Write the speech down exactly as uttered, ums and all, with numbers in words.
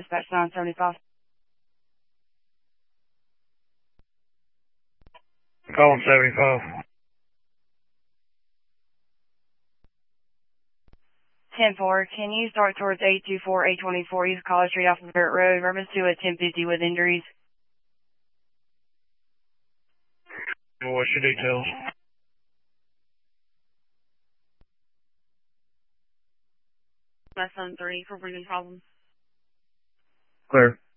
dispatch nine seventy-five. Calling seventy-five. ten four, can you start towards eight two four, eight twenty-four East College Street off of Dirt Road, reference to a ten fifty with injuries? Well, what's your details? My son three for bringing problems. Clear.